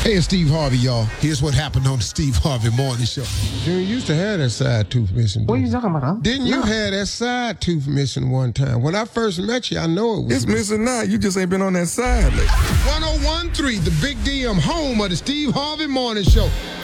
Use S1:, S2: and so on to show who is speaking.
S1: Hey, it's Steve Harvey, y'all. Here's what happened on the Steve Harvey Morning Show.
S2: Junior used to have that side tooth missing.
S3: What are you talking about, huh?
S2: Didn't you have that side tooth missing one time? When I first met you, I know it was.
S4: It's missing now. You just ain't been on that side lately.
S1: 1013, the Big DM, home of the Steve Harvey Morning Show.